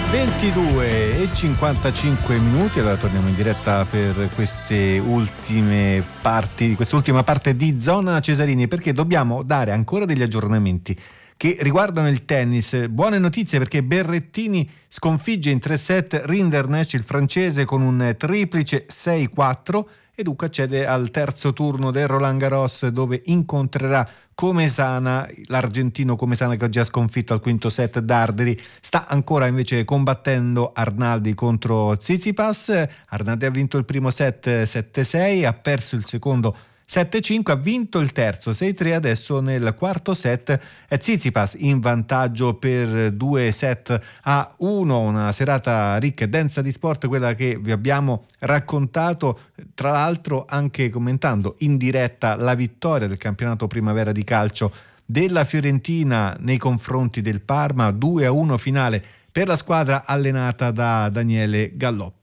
22 e 55 minuti, allora torniamo in diretta per quest'ultima parte di Zona Cesarini, perché dobbiamo dare ancora degli aggiornamenti che riguardano il tennis. Buone notizie, perché Berrettini sconfigge in 3 set Rinderknecht, il francese, con un triplice 6-4, e dunque accede al terzo turno del Roland Garros, dove incontrerà Comesana, l'argentino Comesana, che ha già sconfitto al quinto set Darderi. Sta ancora invece combattendo Arnaldi contro Tsitsipas. Arnaldi ha vinto il primo set 7-6, ha perso il secondo 7-5, ha vinto il terzo 6-3. Adesso nel quarto set è Tsitsipas in vantaggio per 2-1. Una serata ricca e densa di sport, quella che vi abbiamo raccontato, tra l'altro anche commentando in diretta la vittoria del campionato primavera di calcio della Fiorentina nei confronti del Parma, 2-1 finale per la squadra allenata da Daniele Gallò.